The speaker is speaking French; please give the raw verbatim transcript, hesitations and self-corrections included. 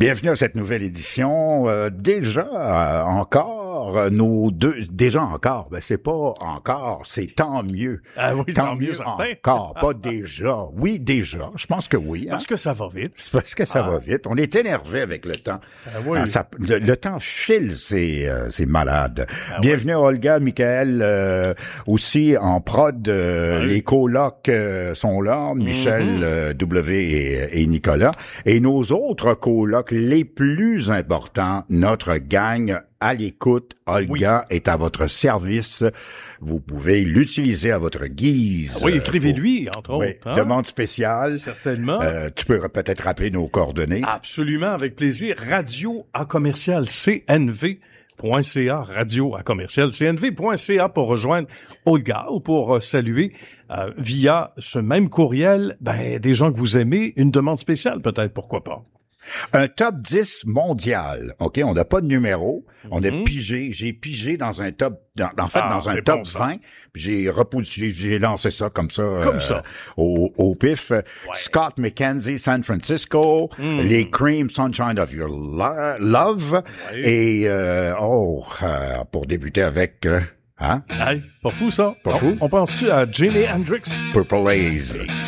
Bienvenue à cette nouvelle édition. Euh, déjà, euh, encore, euh, nos deux... Déjà encore, ben c'est pas encore, c'est tant mieux. Ah oui, tant, tant mieux, mieux encore, pas déjà. Oui, déjà, je pense que oui. Hein? Parce que ça va vite. C'est parce que ça ah. va vite. On est énervé avec le temps. Ah oui. Ah, ça, le, le temps file, c'est euh, c'est malade. Ah Bienvenue oui. Olga, Michael, euh, aussi en prod. Euh, oui. Les colocs euh, sont là, Michel, mm-hmm. euh, W et, et Nicolas. Et nos autres colocs les plus importants, notre gang à l'écoute. Olga oui. est à votre service. Vous pouvez l'utiliser à votre guise. Oui, écrivez-lui, pour... entre oui, autres. Hein? Demande spéciale. Certainement. Euh, tu peux peut-être rappeler nos coordonnées. Absolument, avec plaisir. Radio à commercial C N V. .ca, radio à commercial C N V point C A pour rejoindre Olga ou pour euh, saluer euh, via ce même courriel ben, des gens que vous aimez, une demande spéciale peut-être, pourquoi pas. Un top dix mondial, OK? On n'a pas de numéro. On mm-hmm. a pigé, j'ai pigé dans un top, dans, en fait, ah, dans un top bon, vingt. Puis j'ai repoussé, j'ai lancé ça comme ça. Comme euh, ça. Au, au pif. Ouais. Scott McKenzie, San Francisco. Mm. Les Cream, Sunshine of Your lo- Love. Ouais. Et, euh, oh, euh, pour débuter avec, euh, hein? Hey, pas fou ça. Pas on, fou. On pense-tu à Jimi Hendrix? Purple Haze.